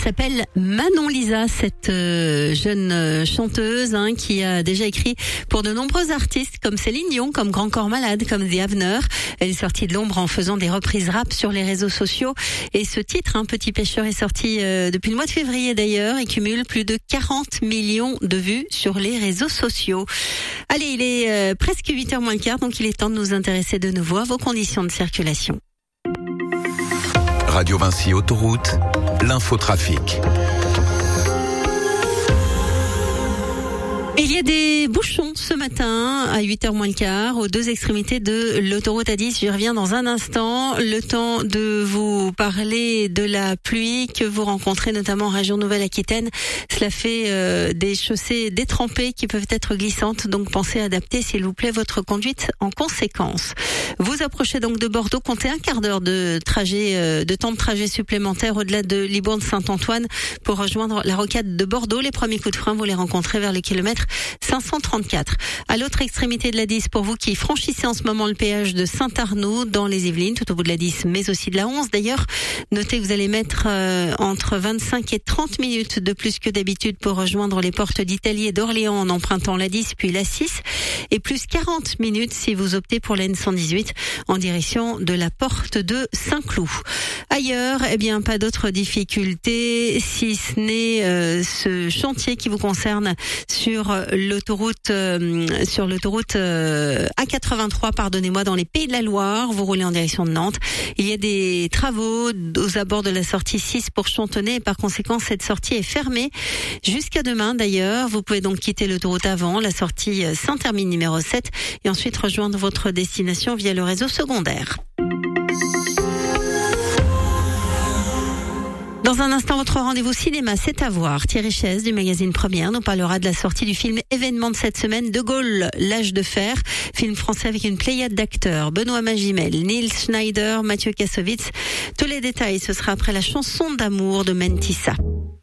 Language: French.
s'appelle Manon Lisa, cette jeune chanteuse qui a déjà écrit pour de nombreux artistes comme Céline Dion, comme Grand Corps Malade, comme The Avener. Elle est sortie de l'ombre en faisant des reprises rap sur les réseaux sociaux. Et ce titre, Petit Pêcheur, est sorti depuis le mois de février d'ailleurs et cumule plus de 40 millions de vues sur les réseaux sociaux. Allez, il est presque 8h moins le quart, donc il est temps de nous intéresser de nouveau à vos conditions de circulation. Radio Vinci Autoroute, l'infotrafic. Il y a des bouchons ce matin à 8h moins le quart aux deux extrémités de l'autoroute A10. J'y reviens dans un instant. Le temps de vous parler de la pluie que vous rencontrez notamment en région Nouvelle-Aquitaine. Cela fait des chaussées détrempées qui peuvent être glissantes. Donc pensez à adapter s'il vous plaît votre conduite en conséquence. Vous approchez donc de Bordeaux. Comptez un quart d'heure de trajet, de temps de trajet supplémentaire au-delà de Libourne-Saint-Antoine pour rejoindre la rocade de Bordeaux. Les premiers coups de frein, vous les rencontrez vers le kilomètre 534. À l'autre extrémité de la 10, pour vous qui franchissez en ce moment le péage de Saint-Arnoux dans les Yvelines, tout au bout de la 10, mais aussi de la 11 d'ailleurs. Notez que vous allez mettre entre 25 et 30 minutes de plus que d'habitude pour rejoindre les portes d'Italie et d'Orléans en empruntant la 10 puis la 6 et plus 40 minutes si vous optez pour la N118 en direction de la porte de Saint-Cloud. Ailleurs, pas d'autres difficultés si ce n'est ce chantier qui vous concerne sur l'autoroute A83, pardonnez-moi, dans les Pays de la Loire. Vous roulez en direction de Nantes. Il y a des travaux aux abords de la sortie 6 pour Chantonnay et par conséquent cette sortie est fermée jusqu'à demain d'ailleurs. Vous pouvez donc quitter l'autoroute avant la sortie Saint-Hermine numéro 7 et ensuite rejoindre votre destination via le réseau secondaire. Dans un instant, votre rendez-vous cinéma, c'est à voir. Thierry Chaise du magazine Première nous parlera de la sortie du film événement de cette semaine, De Gaulle, l'âge de fer, film français avec une pléiade d'acteurs, Benoît Magimel, Nils Schneider, Mathieu Kassovitz. Tous les détails, ce sera après la chanson d'amour de Mentissa.